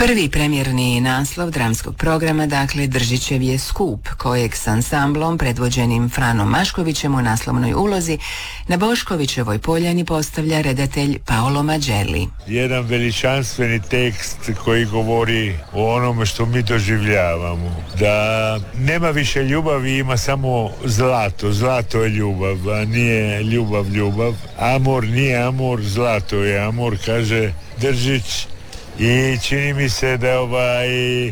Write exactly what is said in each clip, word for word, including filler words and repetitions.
Prvi premjerni naslov dramskog programa, dakle, Držićev je skup, kojeg s ansamblom predvođenim Franom Maškovićem u naslovnoj ulozi na Boškovićevoj Poljani postavlja redatelj Paolo Maggelli. Jedan veličanstveni tekst koji govori o onome što mi doživljavamo. Da nema više ljubavi, ima samo zlato. Zlato je ljubav, a nije ljubav ljubav. Amor nije amor, zlato je amor, kaže Držić. I čini mi se da ovaj,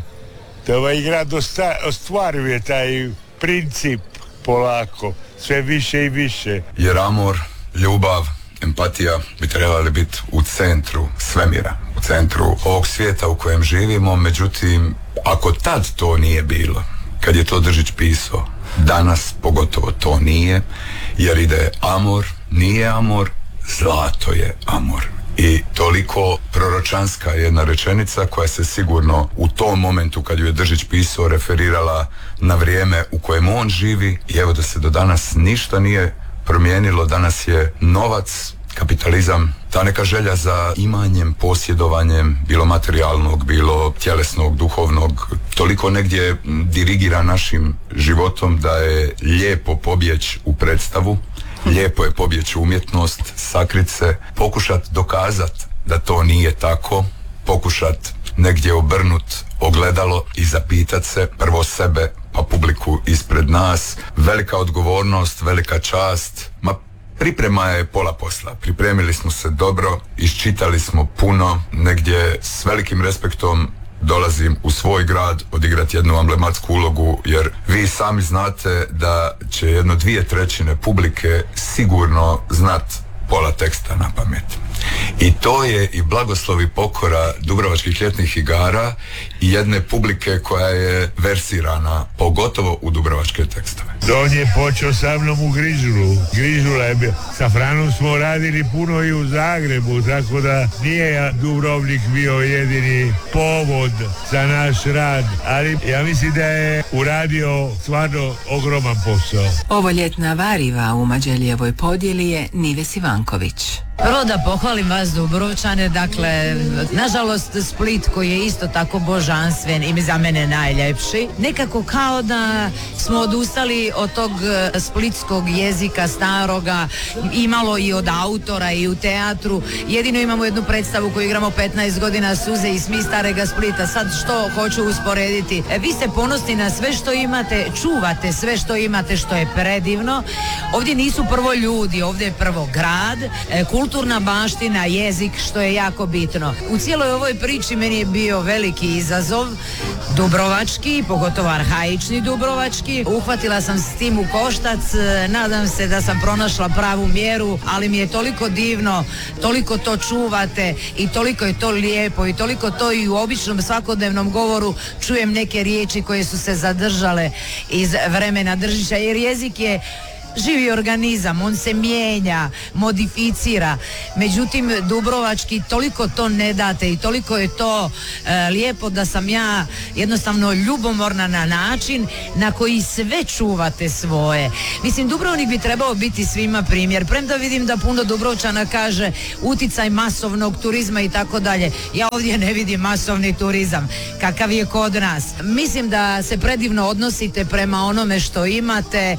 da ovaj grad osta, ostvaruje taj princip polako, sve više i više. Jer amor, ljubav, empatija bi trebali biti u centru svemira, u centru ovog svijeta u kojem živimo. Međutim, ako tad to nije bilo, kad je to Držić pisao, danas pogotovo to nije, jer ide amor, nije amor, zlato je amor. I toliko proročanska jedna rečenica koja se sigurno u tom momentu kad ju je Držić pisao referirala na vrijeme u kojem on živi, i evo da se do danas ništa nije promijenilo. Danas je novac, kapitalizam, ta neka želja za imanjem, posjedovanjem, bilo materijalnog, bilo tjelesnog, duhovnog, toliko negdje dirigira našim životom da je lijepo pobjeći u predstavu. Lijepo je pobjeći umjetnost, sakrit se, pokušat dokazat da to nije tako, pokušat negdje obrnut ogledalo i zapitat se prvo sebe pa publiku ispred nas. Velika odgovornost, velika čast, ma priprema je pola posla. Pripremili smo se dobro, iščitali smo puno, negdje s velikim respektom dolazim u svoj grad odigrati jednu amblematsku ulogu, jer vi sami znate da će jedno dvije trećine publike sigurno znat pola teksta na pamet. I to je i blagoslov i pokora Dubrovačkih ljetnih igara i jedne publike koja je versirana, pogotovo u dubrovačke tekstove. On je počeo sa mnom u Grižulu. Grižula je bio. Sa Franom smo radili puno i u Zagrebu, tako da nije Dubrovnik bio jedini povod za naš rad, ali ja mislim da je uradio stvarno ogroman posao. Ovo ljetna variva u Maggellijevoj podjeli je Nives Ivanković. Prvo da pohvalim vas Dubrovčane, dakle, nažalost Split koji je isto tako božanstven i za mene najljepši, nekako kao da smo odustali od tog splitskog jezika staroga, imalo i od autora i u teatru. Jedino imamo jednu predstavu koju igramo petnaest godina, Suze i smi starega Splita. Sad što hoću usporediti? E, vi ste ponosni na sve što imate, čuvate sve što imate, što je predivno. Ovdje nisu prvo ljudi, ovdje je prvo grad, e, kulturna baština, jezik, što je jako bitno. U cijeloj ovoj priči meni je bio veliki izazov, dubrovački, pogotovo arhaični dubrovački. Uhvatila sam s tim u koštac, nadam se da sam pronašla pravu mjeru, ali mi je toliko divno, toliko to čuvate i toliko je to lijepo i toliko to i u običnom svakodnevnom govoru čujem neke riječi koje su se zadržale iz vremena Držića, jer jezik je živi organizam, on se mijenja, modificira, međutim dubrovački toliko to ne date i toliko je to e, lijepo da sam ja jednostavno ljubomorna na način na koji sve čuvate svoje. Mislim, Dubrovnik bi trebao biti svima primjer, premda vidim da puno Dubrovčana kaže uticaj masovnog turizma i tako dalje. Ja ovdje ne vidim masovni turizam kakav je kod nas. Mislim da se predivno odnosite prema onome što imate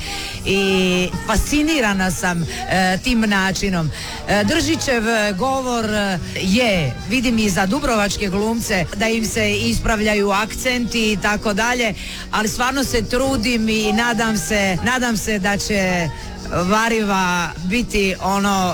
i fascinirana sam e, tim načinom. E, Držićev govor e, je, vidim i za dubrovačke glumce, da im se ispravljaju akcenti i tako dalje, ali stvarno se trudim i nadam se, nadam se da će variva biti ono